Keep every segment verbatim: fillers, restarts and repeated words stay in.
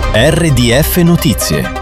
R D F Notizie.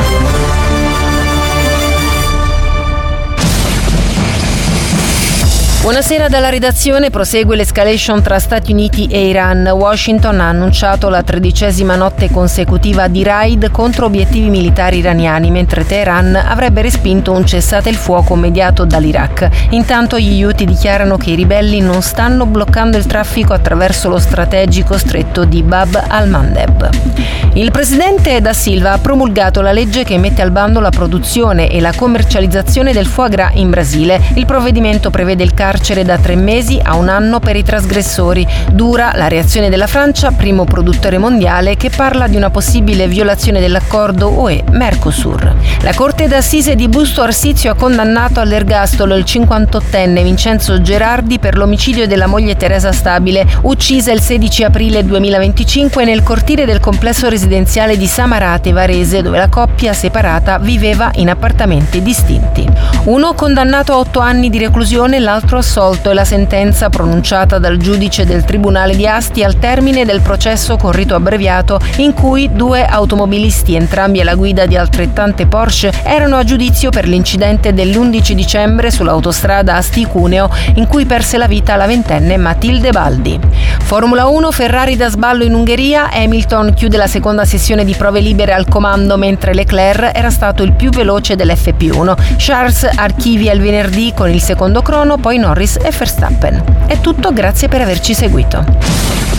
Buonasera dalla redazione. Prosegue l'escalation tra Stati Uniti e Iran. Washington ha annunciato la tredicesima notte consecutiva di raid contro obiettivi militari iraniani, mentre Teheran avrebbe respinto un cessate il fuoco mediato dall'Iraq. Intanto gli Houthi dichiarano che i ribelli non stanno bloccando il traffico attraverso lo strategico stretto di Bab al-Mandeb. Il presidente Da Silva ha promulgato la legge che mette al bando la produzione e la commercializzazione del foie gras in Brasile. Il provvedimento prevede il carcere da tre mesi a un anno per i trasgressori. Dura la reazione della Francia, primo produttore mondiale, che parla di una possibile violazione dell'accordo U E-Mercosur. La Corte d'Assise di Busto Arsizio ha condannato all'ergastolo il cinquantottenne Vincenzo Gerardi per l'omicidio della moglie Teresa Stabile, uccisa il sedici aprile duemilaventicinque nel cortile del complesso residenziale di Samarate, Varese, dove la coppia separata viveva in appartamenti distinti. Uno condannato a otto anni di reclusione, l'altro assolto, e la sentenza pronunciata dal giudice del Tribunale di Asti al termine del processo con rito abbreviato in cui due automobilisti, entrambi alla guida di altrettante Porsche, erano a giudizio per l'incidente dell'undici dicembre sull'autostrada Asti-Cuneo in cui perse la vita la ventenne Matilde Baldi. Formula uno, Ferrari da sballo in Ungheria. Hamilton chiude la seconda sessione di prove libere al comando, mentre Leclerc era stato il più veloce dell'F P uno. Charles archivia il venerdì con il secondo crono, poi Norris e Verstappen. È tutto, grazie per averci seguito.